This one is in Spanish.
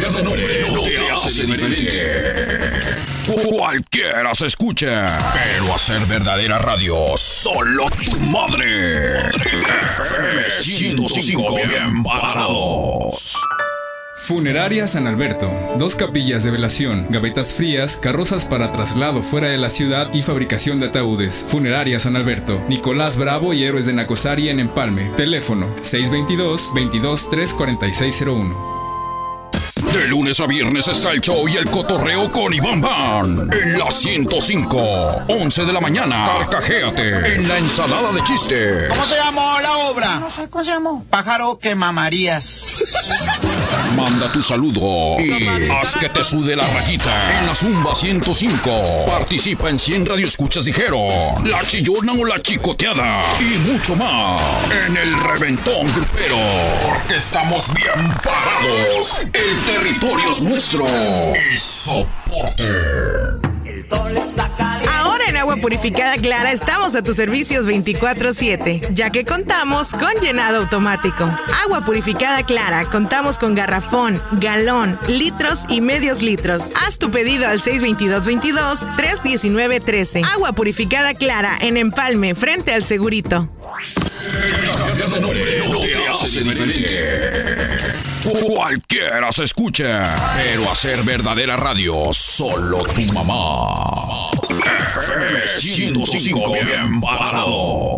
cambiar de nombre no te hace diferente. Cualquiera se escucha, pero hacer verdadera radio, solo tu madre. FM 105, bien parados. Funeraria San Alberto. 2 capillas de velación, gavetas frías, carrozas para traslado fuera de la ciudad y fabricación de ataúdes. Funeraria San Alberto. Nicolás Bravo y Héroes de Nacosari en Empalme. Teléfono 622-234601. De lunes a viernes está el show y el cotorreo con Iván Van. En la 105, 11 de la mañana. Carcajéate en la ensalada de chistes. ¿Cómo se llamó la obra? No sé, ¿cómo se llamó? Pájaro que mamarías. Manda tu saludo y haz que te sude la rayita. En la Zumba 105. Participa en 100 radioescuchas dijeron. La chillona o la chicoteada. Y mucho más. En el Reventón Grupero. Porque estamos bien parados. El territorio es nuestro. Y soporte. El sol está caliente. Ahora en Agua Purificada Clara estamos a tus servicios 24/7, ya que contamos con llenado automático. Agua Purificada Clara, contamos con garrafón, galón, litros y medios litros. Haz tu pedido al 622-319-13. Agua Purificada Clara en Empalme, frente al Segurito. Cambiar de nombre no te hace diferente. Cualquiera se escucha, pero hacer verdadera radio, solo tu mamá. FM 105, bien parado.